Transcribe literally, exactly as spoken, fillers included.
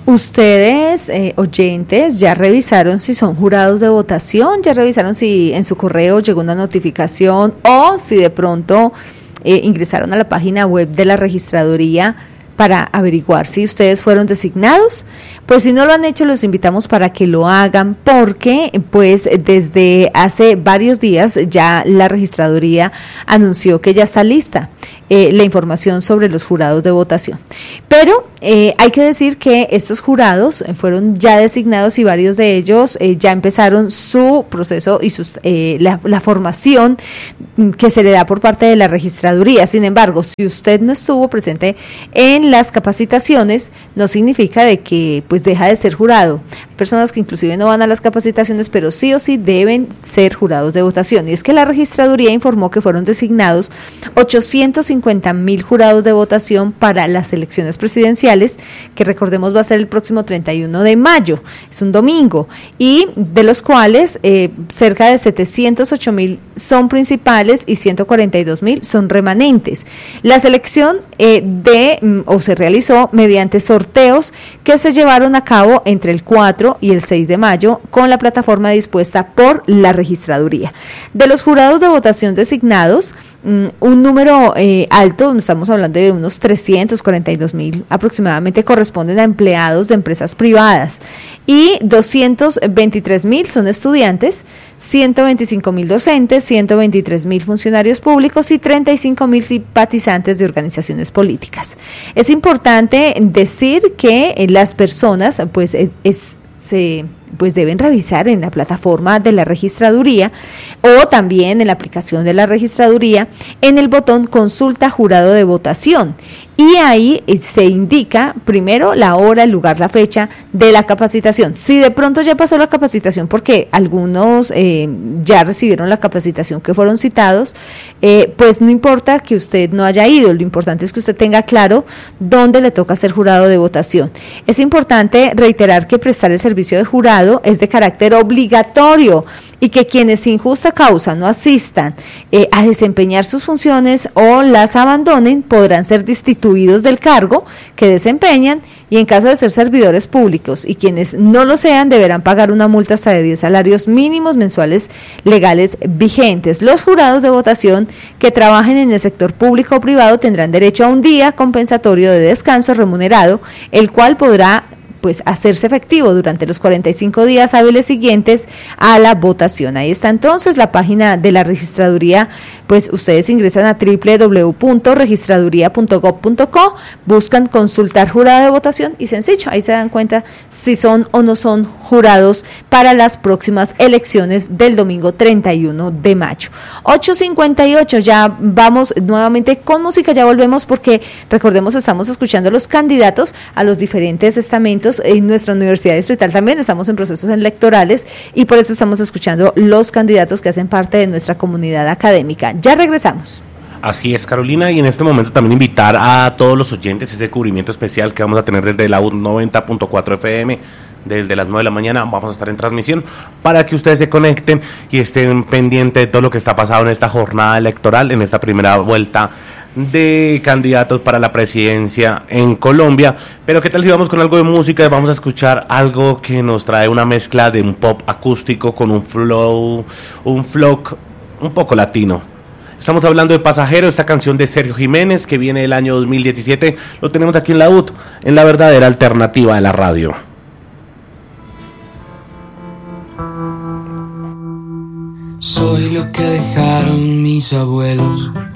Ustedes, eh, oyentes, ya revisaron si son jurados de votación, ya revisaron si en su correo llegó una notificación o si de pronto eh, ingresaron a la página web de la registraduría para averiguar si ustedes fueron designados. Pues si no lo han hecho, los invitamos para que lo hagan, porque pues desde hace varios días ya la registraduría anunció que ya está lista eh, la información sobre los jurados de votación. Pero eh, hay que decir que estos jurados fueron ya designados y varios de ellos eh, ya empezaron su proceso y sus, eh, la, la formación que se le da por parte de la registraduría. Sin embargo, si usted no estuvo presente en las capacitaciones, no significa de que pues deja de ser jurado. Personas que inclusive no van a las capacitaciones, pero sí o sí deben ser jurados de votación. Y es que la registraduría informó que fueron designados ochocientos cincuenta mil jurados de votación para las elecciones presidenciales, que recordemos va a ser el próximo treinta y uno de mayo, es un domingo, y de los cuales eh, cerca de setecientos ocho mil son principales y ciento cuarenta y dos mil son remanentes. La selección eh, de o se realizó mediante sorteos que se llevaron a cabo entre el cuatro y el seis de mayo con la plataforma dispuesta por la registraduría. De los jurados de votación designados, un número eh, alto, estamos hablando de unos trescientos cuarenta y dos mil aproximadamente, corresponden a empleados de empresas privadas y doscientos veintitrés mil son estudiantes, ciento veinticinco mil docentes, ciento veintitrés mil funcionarios públicos y treinta y cinco mil simpatizantes de organizaciones políticas. Es importante decir que eh, las personas pues eh, es, se... pues deben revisar en la plataforma de la registraduría o también en la aplicación de la registraduría en el botón consulta jurado de votación, y ahí se indica primero la hora, el lugar, la fecha de la capacitación. Si de pronto ya pasó la capacitación, porque algunos eh, ya recibieron la capacitación que fueron citados, eh, pues no importa que usted no haya ido, lo importante es que usted tenga claro dónde le toca ser jurado de votación. Es importante reiterar que prestar el servicio de jurado es de carácter obligatorio y que quienes sin justa causa no asistan eh, a desempeñar sus funciones o las abandonen podrán ser destituidos del cargo que desempeñan, y en caso de ser servidores públicos y quienes no lo sean deberán pagar una multa hasta de diez salarios mínimos mensuales legales vigentes. Los jurados de votación que trabajen en el sector público o privado tendrán derecho a un día compensatorio de descanso remunerado, el cual podrá pues hacerse efectivo durante los cuarenta y cinco días hábiles siguientes a la votación. Ahí está entonces la página de la registraduría, pues ustedes ingresan a doble u doble u doble u punto registraduría punto gob punto co, buscan consultar jurado de votación y sencillo, ahí se dan cuenta si son o no son jurados para las próximas elecciones del domingo treinta y uno de mayo. ocho cincuenta y ocho, ya vamos nuevamente con música, ya volvemos porque recordemos estamos escuchando los candidatos a los diferentes estamentos en nuestra Universidad Distrital. También estamos en procesos electorales y por eso estamos escuchando los candidatos que hacen parte de nuestra comunidad académica. Ya regresamos. Así es, Carolina, y en este momento también invitar a todos los oyentes ese cubrimiento especial que vamos a tener desde la U noventa punto cuatro F M. Desde las nueve de la mañana vamos a estar en transmisión para que ustedes se conecten y estén pendientes de todo lo que está pasando en esta jornada electoral, en esta primera vuelta de candidatos para la presidencia en Colombia. Pero qué tal si vamos con algo de música, vamos a escuchar algo que nos trae una mezcla de un pop acústico con un flow, un flow un poco latino. Estamos hablando de Pasajero, esta canción de Sergio Jiménez que viene del año dos mil diecisiete, lo tenemos aquí en la U T, en la verdadera alternativa de la radio. Soy lo que dejaron mis abuelos,